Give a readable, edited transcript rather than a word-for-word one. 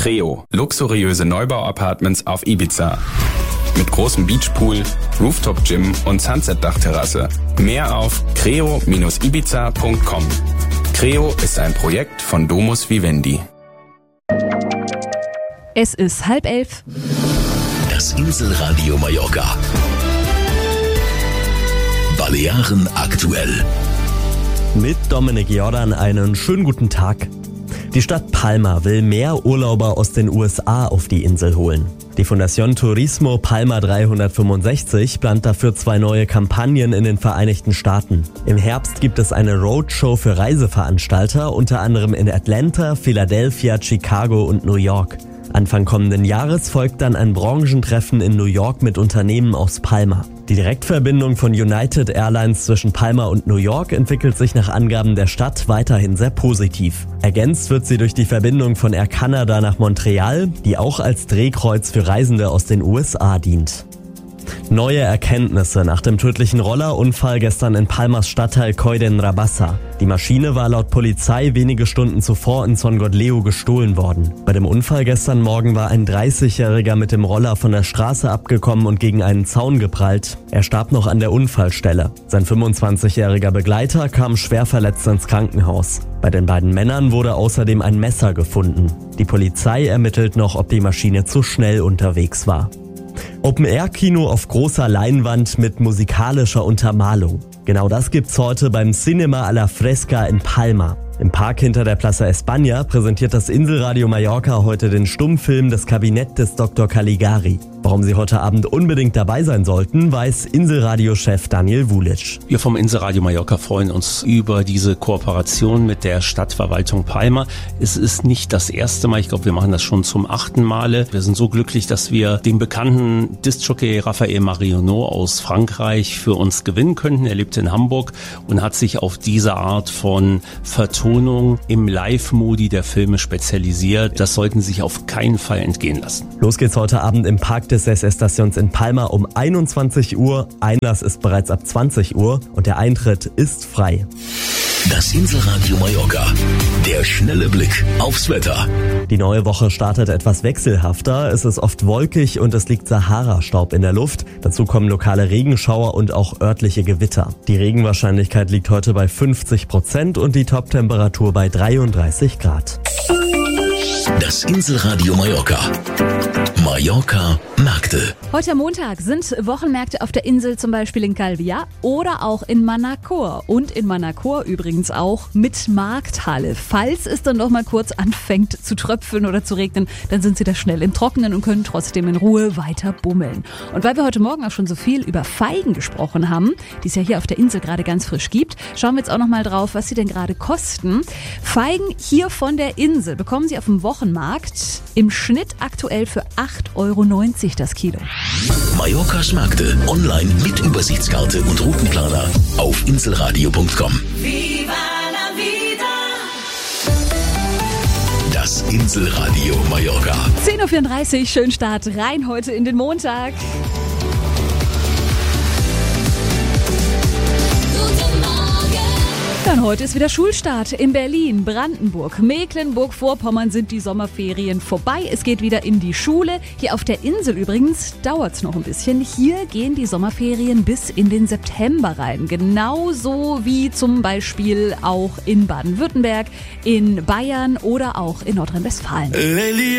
Creo, luxuriöse Neubau-Apartments auf Ibiza. Mit großem Beachpool, Rooftop-Gym und Sunset-Dachterrasse. Mehr auf creo-ibiza.com. Creo ist ein Projekt von Domus Vivendi. Es ist 10:30. Das Inselradio Mallorca. Balearen aktuell. Mit Dominik Jordan einen schönen guten Tag. Die Stadt Palma will mehr Urlauber aus den USA auf die Insel holen. Die Fundación Turismo Palma 365 plant dafür 2 neue Kampagnen in den Vereinigten Staaten. Im Herbst gibt es eine Roadshow für Reiseveranstalter, unter anderem in Atlanta, Philadelphia, Chicago und New York. Anfang kommenden Jahres folgt dann ein Branchentreffen in New York mit Unternehmen aus Palma. Die Direktverbindung von United Airlines zwischen Palma und New York entwickelt sich nach Angaben der Stadt weiterhin sehr positiv. Ergänzt wird sie durch die Verbindung von Air Canada nach Montreal, die auch als Drehkreuz für Reisende aus den USA dient. Neue Erkenntnisse nach dem tödlichen Rollerunfall gestern in Palmas Stadtteil Coll d'Enrabassa. Die Maschine war laut Polizei wenige Stunden zuvor in Son Gotleu gestohlen worden. Bei dem Unfall gestern Morgen war ein 30-Jähriger mit dem Roller von der Straße abgekommen und gegen einen Zaun geprallt. Er starb noch an der Unfallstelle. Sein 25-jähriger Begleiter kam schwer verletzt ins Krankenhaus. Bei den beiden Männern wurde außerdem ein Messer gefunden. Die Polizei ermittelt noch, ob die Maschine zu schnell unterwegs war. Open-Air-Kino auf großer Leinwand mit musikalischer Untermalung. Genau das gibt's heute beim Cinema a la Fresca in Palma. Im Park hinter der Plaza España präsentiert das Inselradio Mallorca heute den Stummfilm Das Kabinett des Dr. Caligari. Warum Sie heute Abend unbedingt dabei sein sollten, weiß Inselradio-Chef Daniel Vulic. Wir vom Inselradio Mallorca freuen uns über diese Kooperation mit der Stadtverwaltung Palma. Es ist nicht das erste Mal, ich glaube, wir machen das schon zum 8. Male. Wir sind so glücklich, dass wir den bekannten Disc-Jockey Raphael Marionneau aus Frankreich für uns gewinnen könnten. Er lebt in Hamburg und hat sich auf diese Art von Vertonung im Live-Modi der Filme spezialisiert. Das sollten Sie sich auf keinen Fall entgehen lassen. Los geht's heute Abend im Park des SS-Stations in Palma um 21 Uhr. Einlass ist bereits ab 20 Uhr und der Eintritt ist frei. Das Inselradio Mallorca. Der schnelle Blick aufs Wetter. Die neue Woche startet etwas wechselhafter. Es ist oft wolkig und es liegt Sahara-Staub in der Luft. Dazu kommen lokale Regenschauer und auch örtliche Gewitter. Die Regenwahrscheinlichkeit liegt heute bei 50% und die Toptemperatur bei 33 Grad. Das Inselradio Mallorca. Mallorca Märkte. Heute am Montag sind Wochenmärkte auf der Insel, zum Beispiel in Calvià oder auch in Manacor. Und in Manacor übrigens auch mit Markthalle. Falls es dann noch mal kurz anfängt zu tröpfeln oder zu regnen, dann sind Sie da schnell im Trockenen und können trotzdem in Ruhe weiter bummeln. Und weil wir heute Morgen auch schon so viel über Feigen gesprochen haben, die es ja hier auf der Insel gerade ganz frisch gibt, schauen wir jetzt auch noch mal drauf, was sie denn gerade kosten. Feigen hier von der Insel bekommen Sie auf dem Wochenmarkt im Schnitt aktuell für 8,90 € das Kilo. Mallorcas Märkte online mit Übersichtskarte und Routenplaner auf inselradio.com. Viva la vida! Das Inselradio Mallorca. 10:34 Uhr, schönen Start rein heute in den Montag. Dann heute ist wieder Schulstart in Berlin, Brandenburg, Mecklenburg-Vorpommern sind die Sommerferien vorbei. Es geht wieder in die Schule. Hier auf der Insel übrigens dauert es noch ein bisschen. Hier gehen die Sommerferien bis in den September rein. Genauso wie zum Beispiel auch in Baden-Württemberg, in Bayern oder auch in Nordrhein-Westfalen.